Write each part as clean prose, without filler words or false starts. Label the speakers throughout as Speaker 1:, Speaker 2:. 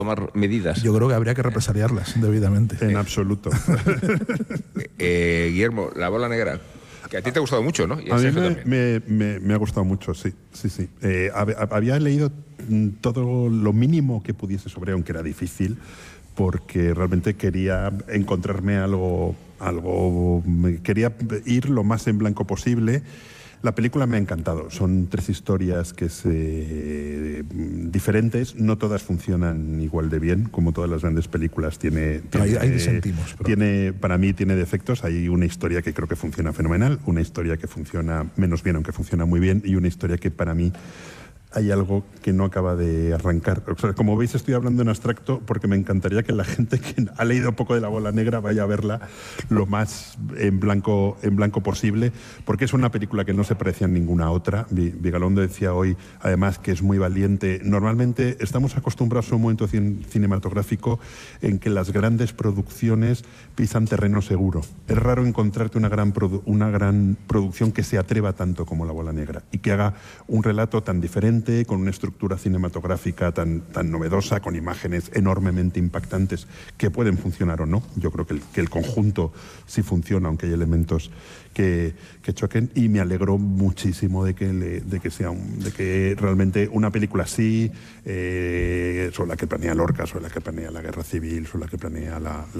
Speaker 1: tomar medidas.
Speaker 2: Yo creo que habría que represaliarlas debidamente.
Speaker 3: En absoluto.
Speaker 1: Guillermo, La bola negra, que a ti te ha gustado mucho, ¿no? Y
Speaker 3: A mí
Speaker 1: Sergio también.
Speaker 3: me ha gustado mucho, sí. Había leído todo lo mínimo que pudiese sobre, aunque era difícil, porque realmente quería encontrarme algo, quería ir lo más en blanco posible. La película me ha encantado. Son 3 historias diferentes. No todas funcionan igual de bien, como todas las grandes películas.
Speaker 2: Hay disentimos.
Speaker 3: Para mí tiene defectos. Hay una historia que creo que funciona fenomenal, una historia que funciona menos bien, aunque funciona muy bien, y una historia que para mí hay algo que no acaba de arrancar. O sea, como veis, estoy hablando en abstracto porque me encantaría que la gente que ha leído poco de La bola negra vaya a verla lo más en blanco posible, porque es una película que no se parece a ninguna otra. Vigalondo decía hoy, además, que es muy valiente. Normalmente estamos acostumbrados a un momento cinematográfico en que las grandes producciones pisan terreno seguro. Es raro encontrarte una gran producción que se atreva tanto como La bola negra y que haga un relato tan diferente, con una estructura cinematográfica tan novedosa, con imágenes enormemente impactantes que pueden funcionar o no. Yo creo que el conjunto sí funciona, aunque hay elementos que choquen, y me alegro muchísimo de que realmente una película así, sobre la que planea Lorca, sobre la que planea la guerra civil, sobre la que planea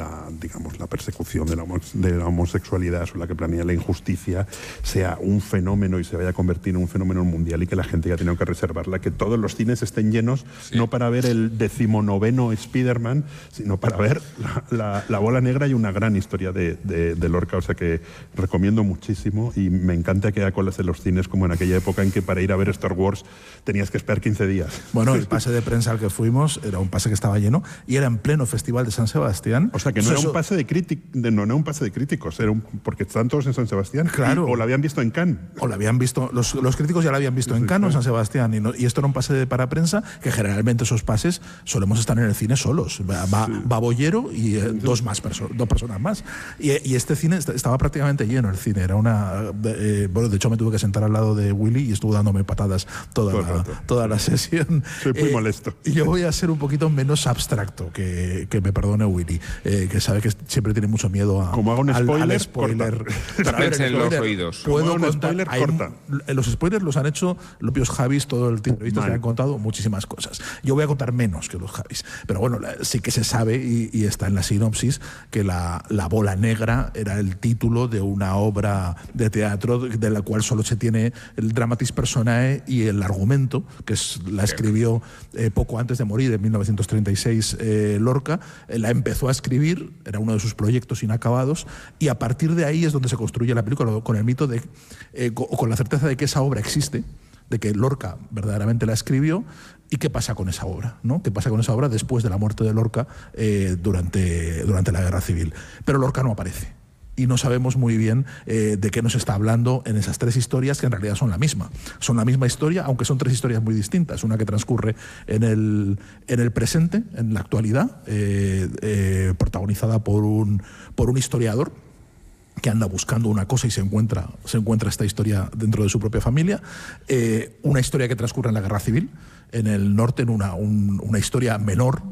Speaker 3: la persecución de la homosexualidad, sobre la que planea la injusticia, sea un fenómeno y se vaya a convertir en un fenómeno mundial, y que la gente ya tenga que reservarla, que todos los cines estén llenos, no para ver el 19º Spider-Man, sino para ver la bola negra y una gran historia de Lorca. O sea que recomiendo muchísimo, y me encanta que haya colas en los cines como en aquella época en que para ir a ver Star Wars tenías que esperar 15 días.
Speaker 2: Bueno, el pase de prensa al que fuimos era un pase que estaba lleno y era en pleno Festival de San Sebastián.
Speaker 3: O sea que no era un pase de críticos, porque están todos en San Sebastián.
Speaker 2: Claro.
Speaker 3: O la habían visto en Cannes.
Speaker 2: O la habían visto, los críticos ya la habían visto en Cannes o en San Sebastián, y esto era un pase para prensa, que generalmente esos pases solemos estar en el cine solos. Va Bollero y dos personas más. Y este cine estaba prácticamente lleno, el cine. Era bueno, de hecho me tuve que sentar al lado de Willy y estuvo dándome patadas toda la sesión.
Speaker 3: Soy muy molesto.
Speaker 2: Y yo voy a ser un poquito menos abstracto, que me perdone Willy, que sabe que siempre tiene mucho miedo
Speaker 3: como hago un spoiler,
Speaker 2: al spoiler.
Speaker 1: En los oídos.
Speaker 2: Puedo
Speaker 3: un
Speaker 2: contar,
Speaker 3: spoiler, corta.
Speaker 2: Los spoilers los han hecho los Javis, todo el tiempo. Se han contado muchísimas cosas. Yo voy a contar menos que los Javis. Pero bueno, sí que se sabe, y está en la sinopsis, que la bola negra era el título de una obra de teatro de la cual solo se tiene el dramatis personae y el argumento, que la escribió poco antes de morir, en 1936, Lorca. La empezó a escribir, era uno de sus proyectos inacabados, y a partir de ahí es donde se construye la película, con el mito con la certeza de que esa obra existe, de que Lorca verdaderamente la escribió. ¿Y qué pasa con esa obra? ¿No? ¿Qué pasa con esa obra después de la muerte de Lorca durante la Guerra Civil? Pero Lorca no aparece. Y no sabemos muy bien de qué nos está hablando en esas 3 historias, que en realidad son la misma. Son la misma historia, aunque son 3 historias muy distintas. Una que transcurre en el presente, en la actualidad, protagonizada por un historiador que anda buscando una cosa y se encuentra esta historia dentro de su propia familia. Una historia que transcurre en la Guerra Civil, en el norte, en una historia menor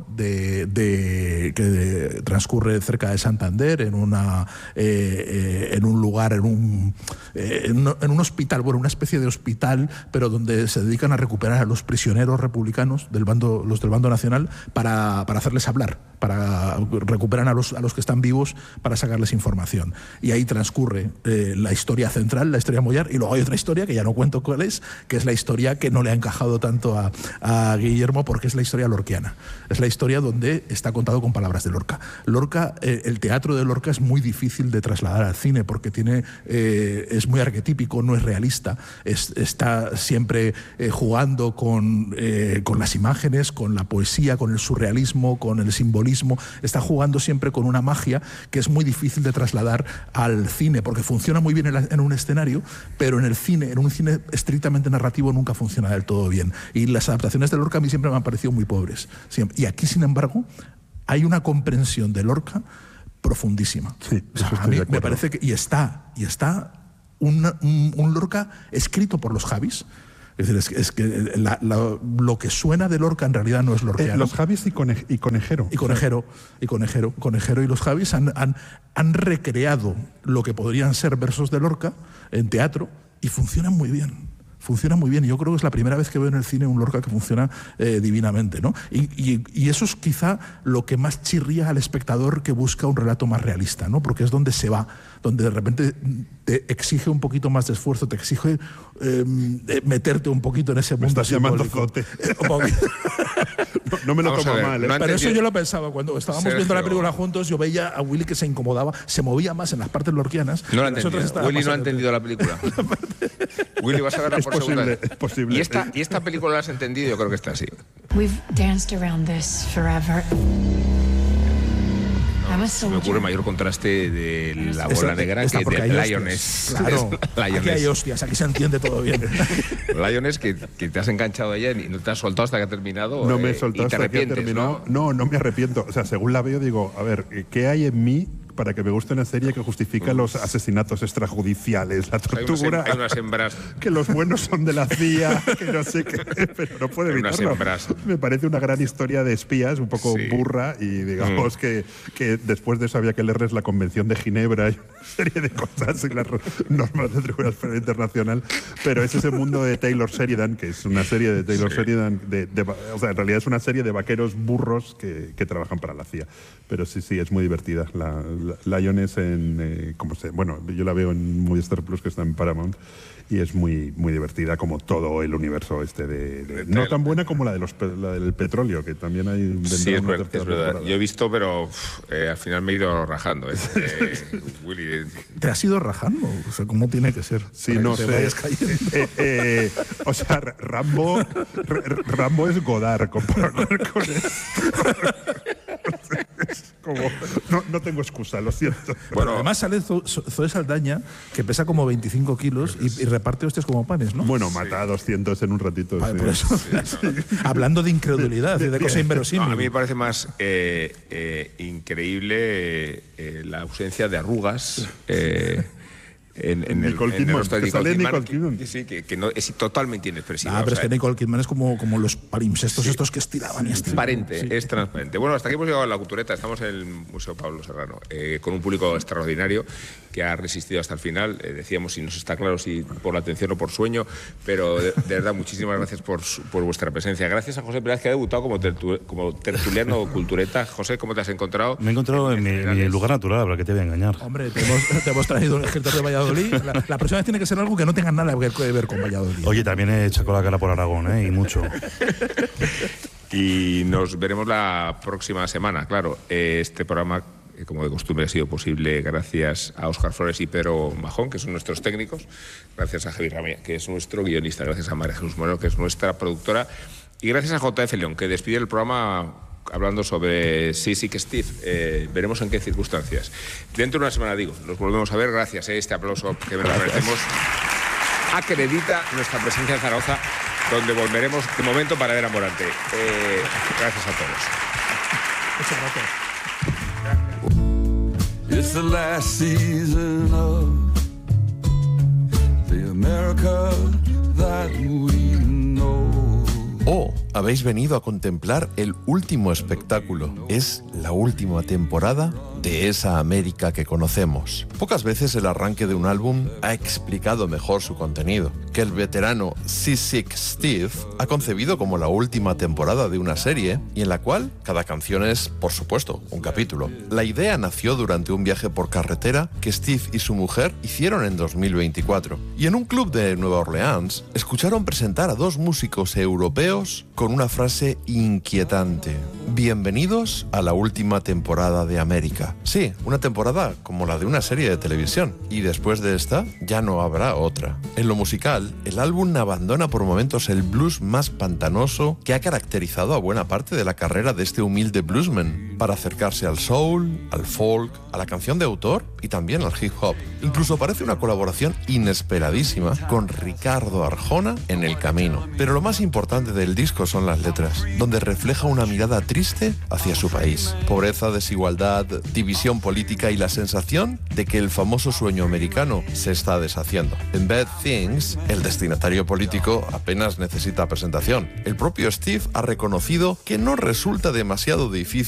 Speaker 2: que transcurre cerca de Santander, en un lugar, en un hospital, bueno, una especie de hospital, pero donde se dedican a recuperar a los prisioneros republicanos los del bando nacional para hacerles hablar, para recuperar a los que están vivos, para sacarles información. Y ahí transcurre la historia central, la historia Mollar, y luego hay otra historia que ya no cuento cuál es, que es la historia que no le ha encajado tanto a Guillermo, porque es la historia lorquiana. Es la historia donde está contado con palabras de Lorca. El teatro de Lorca es muy difícil de trasladar al cine, porque es muy arquetípico, no es realista. Está siempre jugando con las imágenes, con la poesía, con el surrealismo, con el simbolismo. Está jugando siempre con una magia que es muy difícil de trasladar al cine, porque funciona muy bien en un escenario, pero en un cine estrictamente narrativo nunca funciona del todo bien. Y las adaptaciones de Lorca a mí siempre me han parecido muy pobres. Y aquí, sin embargo, hay una comprensión de Lorca profundísima.
Speaker 3: Sí,
Speaker 2: o sea, a mí me parece que y está un Lorca escrito por los Javis, Es decir, es que lo que suena de Lorca en realidad no es lorquiano.
Speaker 3: Los Javis y Conejero.
Speaker 2: Y Conejero y los Javis han recreado lo que podrían ser versos de Lorca en teatro y funcionan muy bien. Funciona muy bien y yo creo que es la primera vez que veo en el cine un Lorca que funciona divinamente, ¿no? Y eso es quizá lo que más chirría al espectador que busca un relato más realista, ¿no? Porque es donde se va, donde de repente te exige un poquito más de esfuerzo, te exige meterte un poquito en ese mundo.
Speaker 3: Me estás llamando Zote. No me lo tomo mal.
Speaker 2: Pero eso yo lo pensaba. Cuando estábamos viendo la película juntos, yo veía a Willy que se incomodaba, se movía más en las partes lorquianas.
Speaker 1: No lo ha entendido. Willy no ha entendido la película. Willy, vas a verla por segunda vez.
Speaker 3: Es posible.
Speaker 1: Y esta película la has entendido, yo creo que está así.
Speaker 4: We've danced around this forever.
Speaker 1: Me ocurre mayor contraste de La Bola Negra que de Lioness.
Speaker 2: Claro, aquí hay hostias, aquí se entiende todo bien.
Speaker 1: Lioness, que te has enganchado a ella y no te has soltado hasta que ha terminado.
Speaker 3: No me he soltado hasta que ha terminado. No me arrepiento. O sea, según la veo, digo, a ver, ¿qué hay en mí para que me guste una serie que justifica los asesinatos extrajudiciales, la tortura?
Speaker 1: Hay unas hembras.
Speaker 3: Que los buenos son de la CIA, que no sé qué, pero no puede evitarlo. Me parece una gran historia de espías, un poco burra, y digamos que después de eso había que leerles la Convención de Ginebra y una serie de cosas y las normas del Tribunal Penal Internacional, pero es ese mundo de Taylor Sheridan, que es una serie de Taylor Sheridan, o sea, en realidad es una serie de vaqueros burros que trabajan para la CIA. Pero sí, es muy divertida. Lioness bueno, yo la veo en Movistar Plus, que está en Paramount, y es muy, muy divertida, como todo el universo no tan buena como la del petróleo, que también hay.
Speaker 1: Sí, es verdad. Yo he visto, pero al final me he ido rajando. Willy.
Speaker 2: ¿Te has ido rajando? O sea, ¿cómo tiene que ser?
Speaker 3: Sí, no sé. O sea, Rambo es Godard comparado con esto. No tengo excusa, lo siento.
Speaker 2: Bueno, además sale Zoe Saldaña, que pesa como 25 kilos y reparte hostias como panes, ¿no?
Speaker 3: Bueno, mata a 200 en un ratito.
Speaker 2: Vale, por eso, hablando de incredulidad y de cosa inverosímil.
Speaker 1: A mí me parece más increíble la ausencia de arrugas. En el rostro de Nicole Kidman. Sí, que no, es totalmente inexpresiva.
Speaker 2: Pero es que Nicole Kidman es como los palimpsestos estos que estiraban y estiraban.
Speaker 1: Transparente, es transparente. Bueno, hasta aquí hemos llegado a la cultureta. Estamos en el Museo Pablo Serrano, con un público extraordinario que ha resistido hasta el final. Decíamos, si nos está claro si por la atención o por sueño, pero de verdad, muchísimas gracias por vuestra presencia. Gracias a José Pérez, que ha debutado como tertuliano cultureta. José, ¿cómo te has encontrado?
Speaker 5: Me he encontrado en mi lugar natural, para que te voy a engañar.
Speaker 2: Hombre, te hemos traído un escritor de Valladolid. La próxima vez tiene que ser algo que no tenga nada que ver con Valladolid.
Speaker 5: Oye, también he echado la cara por Aragón, y mucho.
Speaker 1: Y nos veremos la próxima semana, claro. Este programa, como de costumbre, ha sido posible gracias a Óscar Flores y Pedro Majón, que son nuestros técnicos, gracias a Javi Ramírez, que es nuestro guionista, gracias a María Jesús Moreno, que es nuestra productora, y gracias a JF León, que despide el programa hablando sobre Sick Steve. Veremos en qué circunstancias. Dentro de una semana, nos volvemos a ver. Gracias, este aplauso que nos merecemos acredita nuestra presencia en Zaragoza, donde volveremos de momento para ver a Morante. Gracias a todos.
Speaker 2: Muchas gracias.
Speaker 6: It's the last season of the America that we know.
Speaker 7: Habéis venido a contemplar el último espectáculo. Es la última temporada de esa América que conocemos. Pocas veces el arranque de un álbum ha explicado mejor su contenido, que el veterano Sick Steve ha concebido como la última temporada de una serie y en la cual cada canción es, por supuesto, un capítulo. La idea nació durante un viaje por carretera que Steve y su mujer hicieron en 2024 y en un club de Nueva Orleans escucharon presentar a dos músicos europeos con una frase inquietante: bienvenidos a la última temporada de América. Sí, una temporada como la de una serie de televisión, y después de esta ya no habrá otra. En lo musical, el álbum abandona por momentos el blues más pantanoso que ha caracterizado a buena parte de la carrera de este humilde bluesman, para acercarse al soul, al folk, a la canción de autor y también al hip hop. Incluso parece una colaboración inesperadísima con Ricardo Arjona en el camino. Pero lo más importante del disco son las letras, donde refleja una mirada triste hacia su país. Pobreza, desigualdad, división política y la sensación de que el famoso sueño americano se está deshaciendo. En Bad Things, el destinatario político apenas necesita presentación. El propio Steve ha reconocido que no resulta demasiado difícil